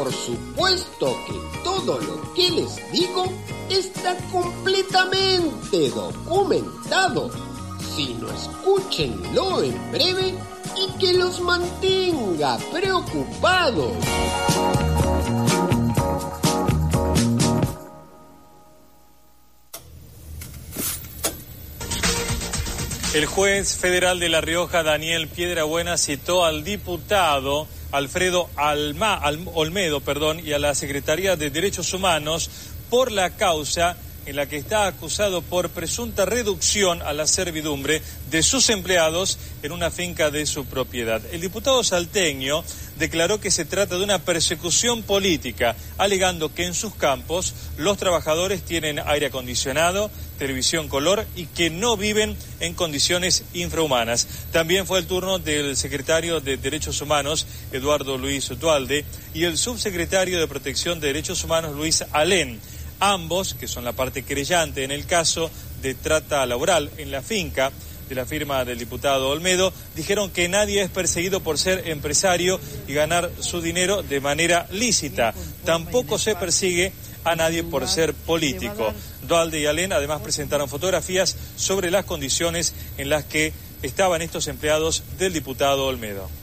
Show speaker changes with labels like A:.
A: por supuesto que todo lo que les digo está completamente documentado. Si no, escúchenlo en breve y que los mantenga preocupados.
B: El juez federal de La Rioja, Daniel Piedrabuena, citó al diputado Alfredo Olmedo, y a la Secretaría de Derechos Humanos por la causa en la que está acusado por presunta reducción a la servidumbre de sus empleados en una finca de su propiedad. El diputado salteño declaró que se trata de una persecución política, alegando que en sus campos los trabajadores tienen aire acondicionado, televisión color y que no viven en condiciones infrahumanas. También fue el turno del secretario de Derechos Humanos, Eduardo Luis Dualde, y el subsecretario de Protección de Derechos Humanos, Luis Alén. Ambos, que son la parte querellante en el caso de trata laboral en la finca de la firma del diputado Olmedo, dijeron que nadie es perseguido por ser empresario y ganar su dinero de manera lícita. Tampoco se persigue a nadie por ser político. Dualde y Alén además presentaron fotografías sobre las condiciones en las que estaban estos empleados del diputado Olmedo.